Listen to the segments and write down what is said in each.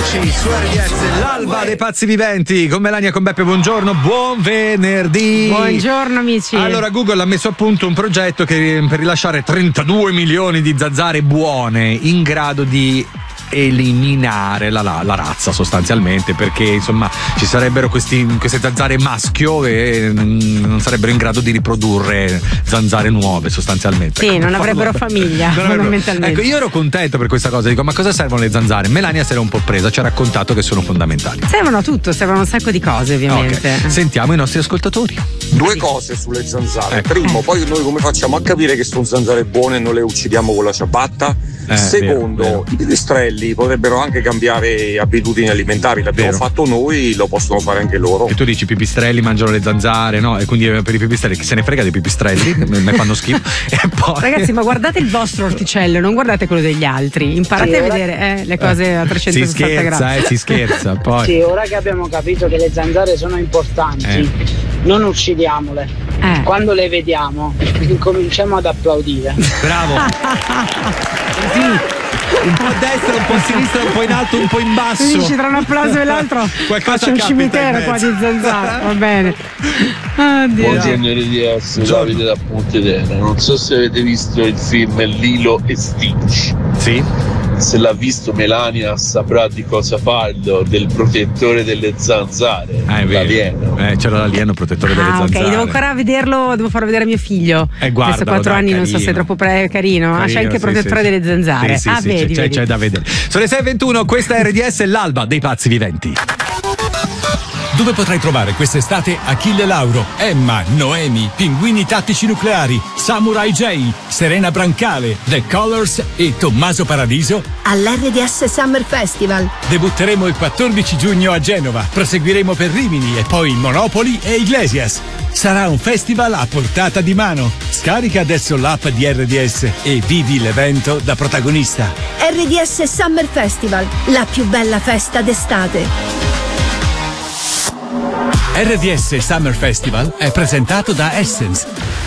10 su RDS, l'alba dei pazzi viventi con Melania e con Beppe. Buongiorno, buon venerdì. Buongiorno amici. Allora, Google ha messo a punto un progetto per rilasciare 32 milioni di zanzare buone in grado di eliminare la razza sostanzialmente, perché insomma ci sarebbero queste zanzare maschio e non sarebbero in grado di riprodurre zanzare nuove sostanzialmente. Sì, non avrebbero famiglia fondamentalmente. Ecco, io ero contento per questa cosa, dico ma cosa servono le zanzare? Melania si era un po' presa, ci ha raccontato che sono fondamentali. Servono a tutto, servono un sacco di cose ovviamente. Okay. Sentiamo i nostri ascoltatori. Due cose sulle zanzare. Primo, poi noi come facciamo a capire che sono zanzare buone e non le uccidiamo con la ciabatta? Secondo, vero. I pipistrelli potrebbero anche cambiare abitudini alimentari, l'abbiamo fatto noi, lo possono fare anche loro. E tu dici pipistrelli mangiano le zanzare, no? E quindi per i pipistrelli, chi se ne frega dei pipistrelli, mi fanno schifo. E poi... Ragazzi, ma guardate il vostro orticello, non guardate quello degli altri, imparate a vedere le cose a 360 gradi. Si scherza, poi. Sì, ora che abbiamo capito che le zanzare sono importanti, non uccidiamole. Quando le vediamo incominciamo ad applaudire. Bravo. Sì, un po' a destra, un po' a sinistra, un po' in alto, un po' in basso. Dici tra un applauso e l'altro faccio un cimitero qua di zanzare. Va bene. Oddio. Buongiorno RDS, Davide da Pontedera. Non so se avete visto il film Lilo e Stitch. Sì. Se l'ha visto Melania saprà di cosa parlo, del protettore delle zanzare. L'alieno. C'era l'alieno protettore delle zanzare. Ok, devo ancora vederlo, devo farlo vedere a mio figlio. Guarda, 4 anni, non so se è troppo carino. C'è anche il protettore delle zanzare. Vedi. C'è da vedere. Sono le 6:21, questa è RDS, l'alba dei pazzi viventi. Dove potrai trovare quest'estate Achille Lauro, Emma, Noemi, Pinguini Tattici Nucleari, Samurai J, Serena Brancale, The Colors e Tommaso Paradiso? All'RDS Summer Festival. Debutteremo il 14 giugno a Genova, proseguiremo per Rimini e poi Monopoli e Iglesias. Sarà un festival a portata di mano. Scarica adesso l'app di RDS e vivi l'evento da protagonista. RDS Summer Festival, la più bella festa d'estate. RDS Summer Festival è presentato da Essence.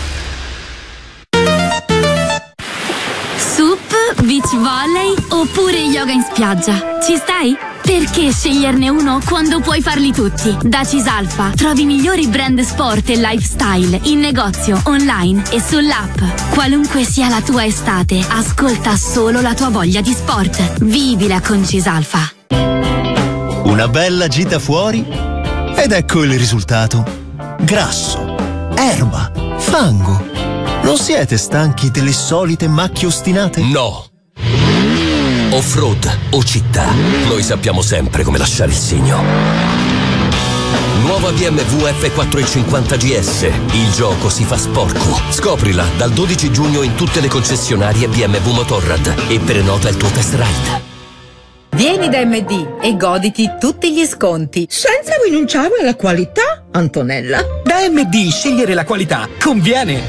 Sup, beach volley oppure yoga in spiaggia? Ci stai? Perché sceglierne uno quando puoi farli tutti? Da Cisalfa trovi i migliori brand sport e lifestyle in negozio, online e sull'app. Qualunque sia la tua estate, ascolta solo la tua voglia di sport. Vivila con Cisalfa. Una bella gita fuori ed ecco il risultato. Grasso, erba, fango. Non siete stanchi delle solite macchie ostinate? No. Off-road o città, noi sappiamo sempre come lasciare il segno. Nuova BMW F450 GS. Il gioco si fa sporco. Scoprila dal 12 giugno in tutte le concessionarie BMW Motorrad e prenota il tuo test ride. Vieni da MD e goditi tutti gli sconti senza rinunciare alla qualità, Antonella. Da MD scegliere la qualità conviene.